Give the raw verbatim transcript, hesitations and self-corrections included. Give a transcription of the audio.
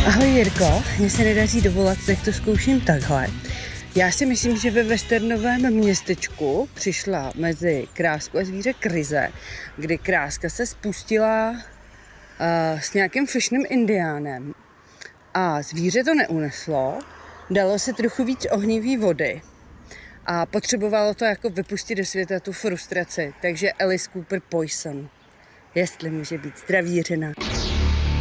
Ahoj Jirko, mně se nedaří dovolat, tak to zkouším takhle. Já si myslím, že ve westernovém městečku přišla mezi krásku a zvíře krize, kdy kráska se spustila uh, s nějakým fešním indiánem a zvíře to neuneslo, dalo se trochu víc ohnivý vody a potřebovalo to jako vypustit do světa tu frustraci, takže Alice Cooper Poison, jestli může být zdravířina.